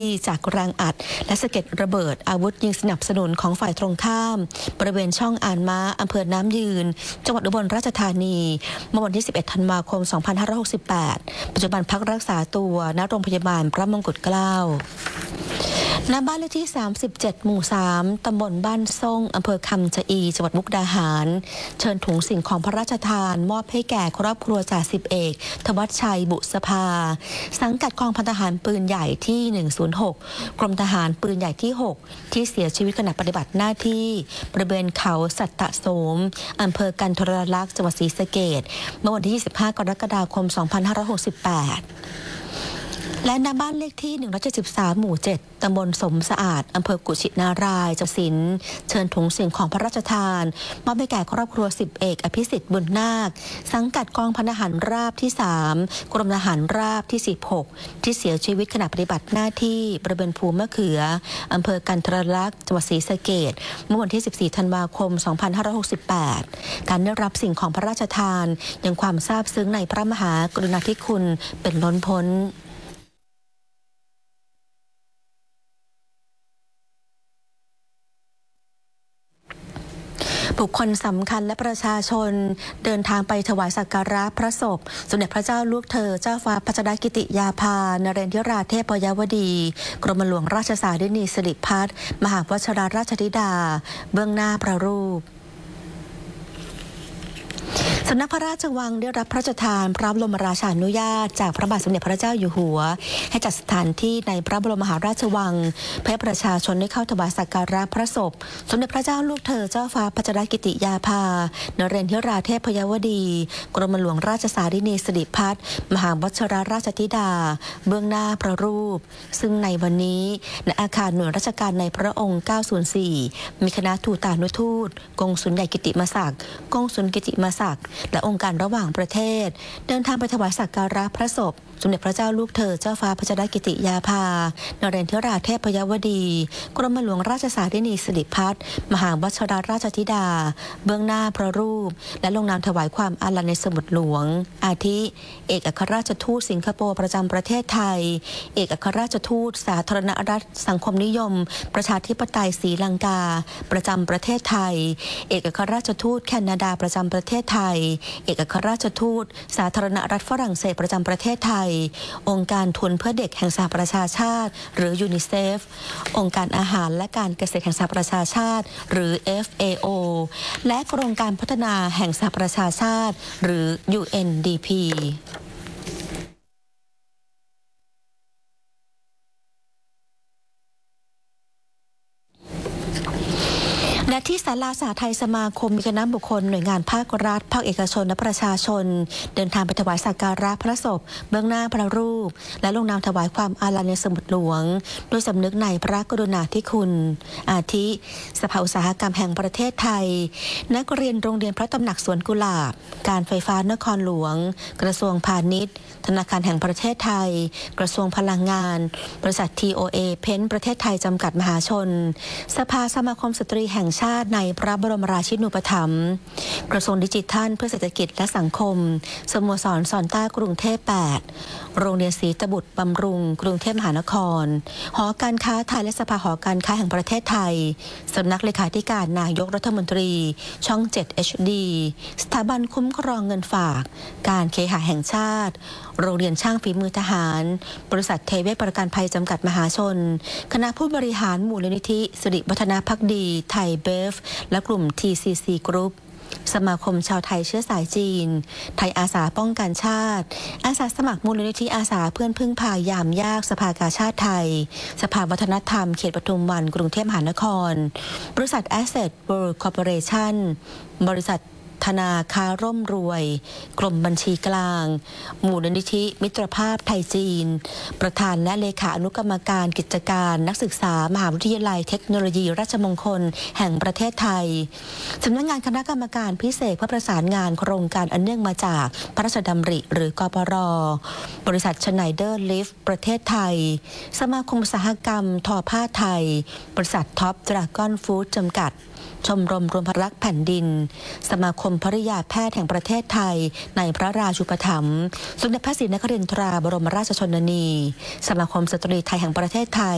จากแรงอัดและสะเก็ดระเบิดอาวุธยิงสนับสนุนของฝ่ายตรงข้ามบริเวณช่องอ่านม้าอำเภอน้ำยืนจังหวัดอุบลราชธานีเมื่อวันที่ 11 ธันวาคม 2568 ปัจจุบันพักรักษาตัวณโรงพยาบาลพระมงกุฎเกล้าณบ้านเลขที่ 37 หมู่ 3 ตำบลบ้านซ่งอำเภอคำชะอีจังหวัดมุกดาหารเชิญถุงสิ่งของพระราชทานมอบให้แก่ครอบครัวจ่าสิบเอกธวัชชัยบุษภาสังกัดกองพันทหารปืนใหญ่ที่ 106 กรมทหารปืนใหญ่ที่ 6 ที่เสียชีวิตขณะปฏิบัติหน้าที่บริเวณเขาสัตตโสมอำเภอกันทรลักษณ์จังหวัดศรีสะเกษเมื่อวันที่ 25 กรกฎาคม 2568และณบ้านเลขที่ 173 หมู่ 7 ตำบลสมสะอาดอำเภอกุชินารายจังหวัดสิงห์เชิญถุงสิ่งของพระราชทานมอบให้แก่ครอบครัวสิบเอกอภิสิทธิ์บุญนาคสังกัดกองพันทหารราบที่ 3 กรมทหารราบที่ 16 ที่เสียชีวิตขณะปฏิบัติหน้าที่บริเวณภูมะเขืออำเภอกันทรลักษณ์จังหวัดศรีสะเกษเมื่อวันที่ 14 ธันวาคม 2568 การได้รับสิ่งของพระราชทานยังความซาบซึ้งในพระมหากรุณาธิคุณเป็นล้นพ้นบุคคลสำคัญและประชาชนเดินทางไปถวายสักการะพระศพสมเด็จพระเจ้าลูกเธอเจ้าฟ้าพัชรกิติยาภานเรนทิราเทพยวดีกรมหลวงราชสารินีสิริพัฒน์มหาวชิราชธิดาเบื้องหน้าพระรูปสำนักพระราชวังได้รับพระราชทานพระบรมราชานุญาตจากพระบาทสมเด็จพระเจ้าอยู่หัวให้จัดสถานที่ในพระบรมมหาราชวังเพื่อให้ประชาชนได้เข้าถวายสักการะพระศพสมเด็จพระเจ้าลูกเธอเจ้าฟ้าพัชรกิติยาภานเรนทิราเทพยวดีกรมหลวงราชสารินีสิริพัฒน์มหาวชิราชธิดาเบื้องหน้าพระรูปซึ่งในวันนี้ณอาคารหน่วยราชการในพระองค์ 904 มีคณะทูตานุทูตกงสุลใหญ่กิติมศักดิ์กงสุลกิติมศักดิ์และองค์การระหว่างประเทศเดินทางไปถวายสักการะพระศพสมเด็จพระเจ้าลูกเธอเจ้าฟ้าพัชรกิติยาภานเรนทิราเทพยวดีกรมหลวงราชสารินีสิริพัฒน์มหาวชิราชธิดาเบื้องหน้าพระรูปและลงนามถวายความอาลัยในสมุดหลวงอาทิเอกอัครราชทูตสิงคโปร์ประจำประเทศไทยเอกอัครราชทูตสาธารณรัฐสังคมนิยมประชาธิปไตยศรีลังกาประจำประเทศไทยเอกอัครราชทูตแคนาดาประจำประเทศไทยเอกอัครราชทูตสาธารณรัฐฝรั่งเศสประจำประเทศไทยองค์การทุนเพื่อเด็กแห่งสหประชาชาติหรือยูนิเซฟองค์การอาหารและการเกษตรแห่งสหประชาชาติหรือ FAO และโครงการพัฒนาแห่งสหประชาชาติหรือ UNDPและที่ศาลาสหไทยสมาคมมีคณะบุคคลหน่วยงานภาครัฐภาคเอกชนและประชาชนเดินทางไปถวายสักการะพระศพเบื้องหน้าพระรูปและลงนามถวายความอาลัยในสมุดหลวงด้วยสำนึกในพระกรุณาธิคุณอาทิสภาอุตสาหกรรมแห่งประเทศไทยนักเรียนโรงเรียนพระตำหนักสวนกุหลาบการไฟฟ้านครหลวงกระทรวงพาณิชย์ธนาคารแห่งประเทศไทยกระทรวงพลังงานบริษัท TOA เพ้นท์ประเทศไทยจำกัดมหาชนสภาสมาคมสตรีแห่งชาติในพระบรมราชินูปถัมภ์กระทรวงดิจิทัลเพื่อเศรษฐกิจและสังคมสโมสรสอนต้ากรุงเทพ 8 โรงเรียนศรีตบุตรบำรุงกรุงเทพมหานครหอการค้าไทยและสภาหอการค้าแห่งประเทศไทยสำนักเลขาธิการนายกรัฐมนตรีช่อง 7 HD สถาบันคุ้มครองเงินฝากการเคหะแห่งชาติโรงเรียนช่างฝีมือทหารบริษัทเทเวศประกันภัยจำกัดมหาชนคณะผู้บริหารมูลนิธิสิริวัฒนภักดีไทยเบฟและกลุ่ม TCC Group สมาคมชาวไทยเชื้อสายจีนไทยอาสาป้องกันชาติอาสาสมัครมูลนิธิอาสาเพื่อนพึ่งพายามยากสภากาชาติไทยสภาวัฒนธรรมเขตปทุมวันกรุงเทพมหานครบริษัท Asset World Corporation บริษัทธนาคารร่มรวยกรมบัญชีกลางมูลนิธิมิตรภาพไทยจีนประธานและเลขาอนุกรรมการกิจการนักศึกษามหาวิทยาลัยเทคโนโลยีราชมงคลแห่งประเทศไทยสำนักงานคณะกรรมการพิเศษเพื่อประสานงานโครงการอันเนื่องมาจากพระราชดำริหรือกปร.บริษัทชไนเดอร์ลิฟต์ประเทศไทยสมาคมอุตสาหกรรมทอผ้าไทยบริษัทท็อปดราก้อนฟู้ดจำกัดชมรมรวมพลักแผ่นดินสมาคมภริยาแพทย์แห่งประเทศไทยในพระราชูปถัมภ์สมเด็จพระศรีนครินทราบรมราชชนนีสมาคมสตรีไทยแห่งประเทศไทย